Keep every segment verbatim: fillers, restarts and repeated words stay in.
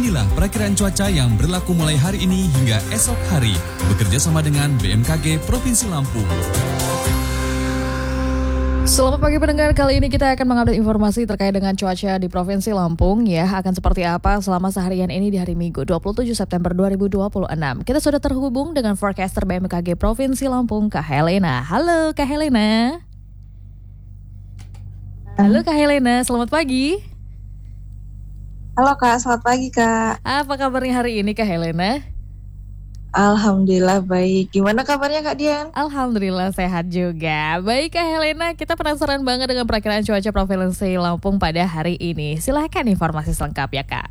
Inilah perakiraan cuaca yang berlaku mulai hari ini hingga esok hari, bekerja sama dengan B M K G Provinsi Lampung. Selamat pagi pendengar, kali ini kita akan mengupdate informasi terkait dengan cuaca di Provinsi Lampung ya. Akan seperti apa selama seharian ini di hari Minggu dua puluh tujuh September dua ribu dua puluh enam. Kita sudah terhubung dengan forecaster B M K G Provinsi Lampung, Kak Helena. Halo Kak Helena. Halo Kak Helena, selamat pagi. Halo Kak, selamat pagi Kak. Apa kabarnya hari ini Kak Helena? Alhamdulillah baik. Gimana kabarnya Kak Dian? Alhamdulillah sehat juga. Baik Kak Helena, kita penasaran banget dengan perakiraan cuaca Provinsi Lampung pada hari ini. Silahkan informasi selengkap ya Kak.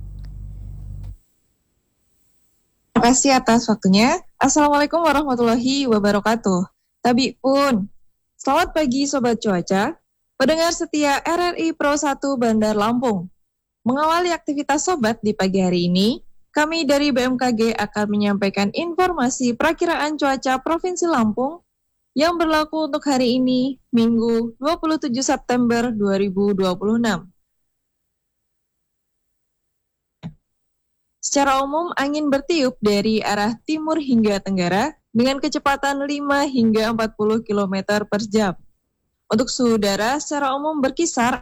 Terima kasih atas waktunya. Assalamualaikum warahmatullahi wabarakatuh. Tabi pun. Selamat pagi Sobat Cuaca. Pendengar setia R R I Pro satu Bandar Lampung. Mengawali aktivitas Sobat di pagi hari ini, kami dari B M K G akan menyampaikan informasi perakiraan cuaca Provinsi Lampung yang berlaku untuk hari ini, Minggu dua puluh tujuh September dua ribu dua puluh enam. Secara umum, angin bertiup dari arah timur hingga tenggara dengan kecepatan lima hingga empat puluh kilometer per jam. Untuk suhu udara secara umum berkisar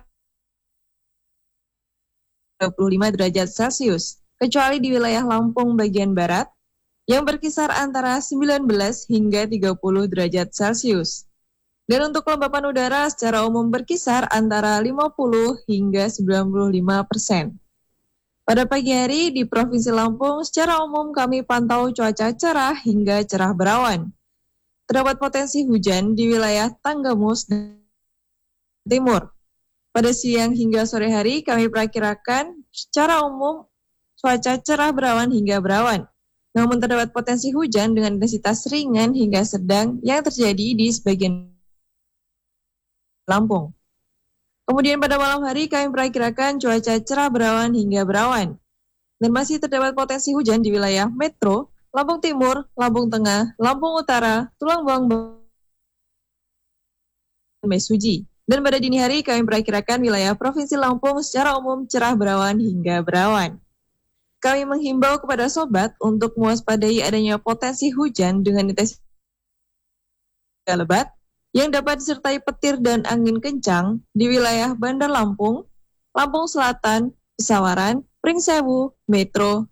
dua puluh lima derajat Celcius. Kecuali di wilayah Lampung bagian barat, yang berkisar antara sembilan belas hingga tiga puluh derajat Celcius. Dan untuk kelembapan udara secara umum berkisar antara lima puluh hingga sembilan puluh lima persen. Pada pagi hari di Provinsi Lampung, secara umum kami pantau cuaca cerah hingga cerah berawan. Terdapat potensi hujan di wilayah Tanggamus dan Timur. Pada siang hingga sore hari, kami perakirakan secara umum cuaca cerah berawan hingga berawan. Namun terdapat potensi hujan dengan intensitas ringan hingga sedang yang terjadi di sebagian Lampung. Kemudian pada malam hari kami perakirakan cuaca cerah berawan hingga berawan. Dan masih terdapat potensi hujan di wilayah Metro, Lampung Timur, Lampung Tengah, Lampung Utara, Tulang Bawang dan Mesuji. Dan pada dini hari kami perakirakan wilayah Provinsi Lampung secara umum cerah berawan hingga berawan. Kami menghimbau kepada sobat untuk mewaspadai adanya potensi hujan dengan intensitas lebat yang dapat disertai petir dan angin kencang di wilayah Bandar Lampung, Lampung Selatan, Pesawaran, Pringsewu, Metro,